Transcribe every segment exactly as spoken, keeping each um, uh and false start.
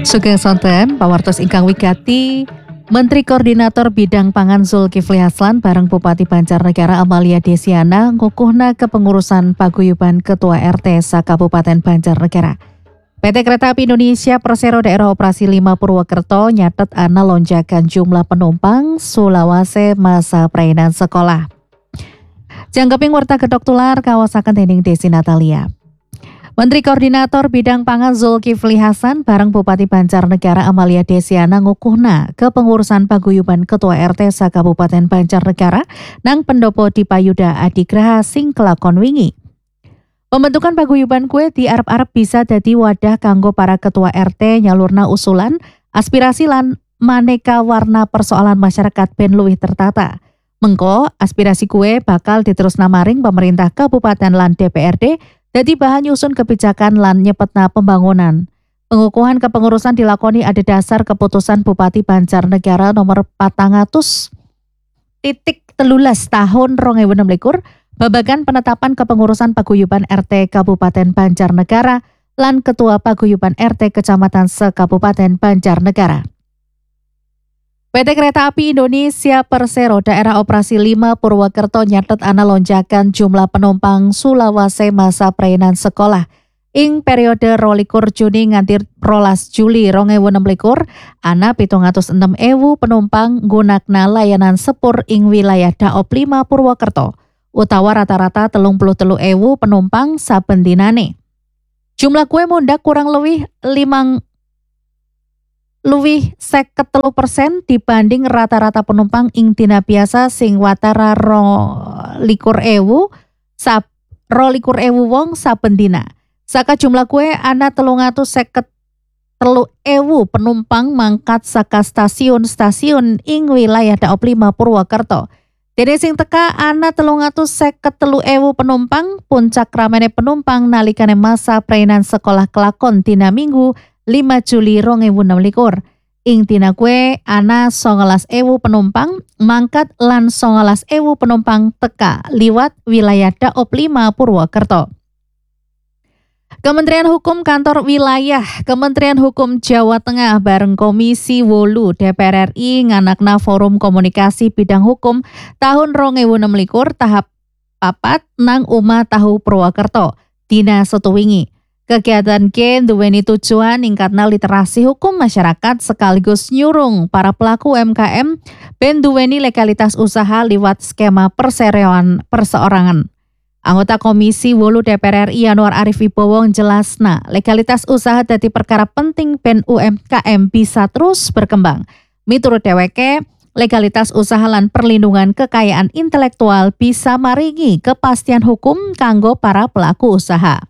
Sugeng sonten pawartos ingkang wigati Menteri Koordinator Bidang Pangan Zulkifli Hasan bareng Bupati Banjarnegara Amalia Desiana ngukuhna kepengurusan paguyuban Ketua R T sa Kabupaten Banjarnegara. P T Kereta Api Indonesia Persero Daerah Operasi lima Purwokerto nyatet ana lonjakan jumlah penumpang sulawase masa perayaan sekolah. Janggeping warta gedok tular kawasaken dening Desi Natalia. Menteri Koordinator Bidang Pangan Zulkifli Hasan bareng Bupati Banjarnegara Amalia Desiana ngukuhna kepengurusan paguyuban Ketua R T sa Kabupaten Banjarnegara nang pendopo di Payuda Adigraha sing kelakon wingi. Pembentukan paguyuban kue diarep-arep bisa dadi wadah kanggo para ketua R T nyalurna usulan, aspirasi lan maneka warna persoalan masyarakat ben luwih tertata. Mengko aspirasi kue bakal diterusna maring pemerintah kabupaten lan D P R D dadi bahan nyusun kebijakan lan nyepetna pembangunan. Pengukuhan kepengurusan dilakoni ada dasar keputusan Bupati Banjarnegara nomor patang atus titik telulas tahun rong ewu enam likur babagan penetapan kepengurusan paguyuban R T Kabupaten Banjarnegara lan Ketua Paguyuban R T Kecamatan se-Kabupaten Banjarnegara. P T Kereta Api Indonesia Persero Daerah Operasi lima Purwokerto nyatet ana lonjakan jumlah penumpang sulawase masa perayaan sekolah. Ing periode rolikur Juni nganti rolas Juli rong ewu enam likur, ana pitung atus enem ewu penumpang gunakna layanan sepur ing wilayah Daop lima Purwokerto, utawa rata-rata telung puluh telu ewu penumpang saben dinane. Jumlah kue mundak kurang lebih limang luwih seket telu persen dibanding rata-rata penumpang ing dina biasa sing watara rolikur ewu sab rolikur ewu wong saben dina. Saka jumlah kue ana telung atus seket telu ewu penumpang mangkat saka stasiun-stasiun ing wilayah Daop lima Purwokerto. Dene sing teka ana telung atus seket telu ewu penumpang, puncak ramene penumpang nalikane masa perayaan sekolah kelakon dina Minggu lima Juli rong ewu enam likur. Ing dina kue ana songolas ewu penumpang mangkat lan songolas ewu penumpang teka liwat wilayah Daop lima Purwokerto. Kementerian Hukum Kantor Wilayah Kementerian Hukum Jawa Tengah bareng Komisi wolu D P R R I nganakna Forum Komunikasi Bidang Hukum tahun rong ewu enam likur tahap papat nang Uma Tahu Purwokerto dina setu wingi. Kegiatan ke duweni tujuan ningkatna literasi hukum masyarakat sekaligus nyurung para pelaku U M K M ben duweni legalitas usaha liwat skema perseroan perseorangan. Anggota Komisi wolu D P R R I Anwar Arif Wibowo jelasna legalitas usaha dadi perkara penting ben U M K M bisa terus berkembang. Miturut dheweke, legalitas usaha lan perlindungan kekayaan intelektual bisa maringi kepastian hukum kanggo para pelaku usaha.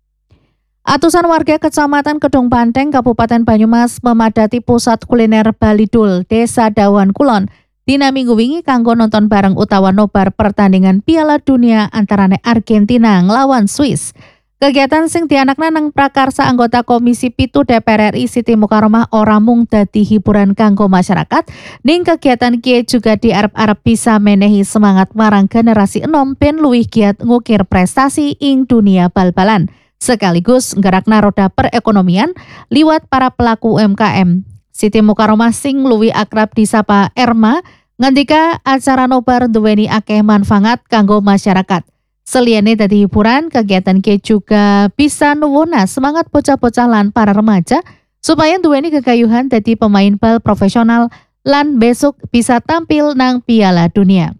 Atusan warga Kecamatan Kedung Banteng, Kabupaten Banyumas memadati pusat kuliner Balidul, Desa Dawan Kulon, dina Minggu wingi kanggo nonton bareng utawa nobar pertandingan Piala Dunia antarane Argentina nglawan Swiss. Kegiatan sing dianakna nang prakarsa anggota Komisi pitu D P R R I Siti Mukaromah ora mung dadi hiburan kanggo masyarakat, ning kegiatan kieu juga diarep-arep bisa menehi semangat marang generasi enom ben luwih giat ngukir prestasi ing dunia bal-balan. Sekaligus nggerakna roda perekonomian liwat para pelaku U M K M. Siti Mukaromah sing luwih akrab disapa Erma ngendika acara nobar duweni akeh manfaat kanggo masyarakat. Seliyane dadi hiburan, kegiatan ke juga bisa nuwuna semangat bocah-bocah lan para remaja supaya duweni kegayuhan dadi pemain bal profesional lan besok bisa tampil nang Piala Dunia.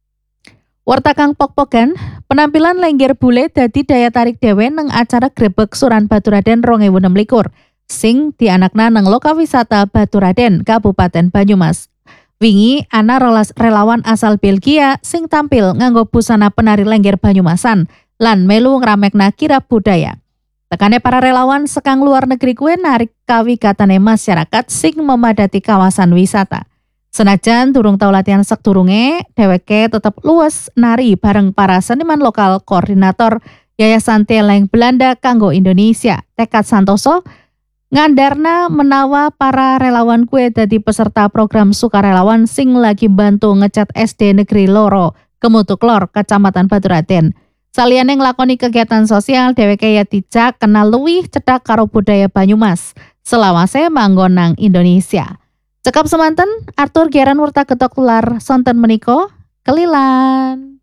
Warta kang pok-pokan, penampilan Lengger Bule dadi daya tarik dhewe nang acara Grebeg Suran Baturaden rong ewu enam likur, sing dianakna nang loka wisata Baturaden, Kabupaten Banyumas. Wingi ana rolas relawan asal Belgia sing tampil nganggo busana penari Lengger Banyumasan lan melu ngramekna kirab budaya. Tekane para relawan sekang luar negeri kue narik kawigatane masyarakat sing memadati kawasan wisata. Senajan durung tau latihan sakdurunge, dheweke tetep luwes nari bareng para seniman lokal koordinator Yayasan Teleng Belanda kanggo Indonesia, Tekad Santoso, ngandarna menawa para relawan kue dadi peserta program sukarelawan sing lagi bantu ngecat S D Negeri Loro, Kemutuklor, Kecamatan Baturaden. Saliyane nglakoni kegiatan sosial, dheweke ya dijak kenal luwih cedhak karo budaya Banyumas. selawase manggon nang Indonesia. Cekap semanten Arthur Geran Wurta Ketok Tular sonten meniko kelilan.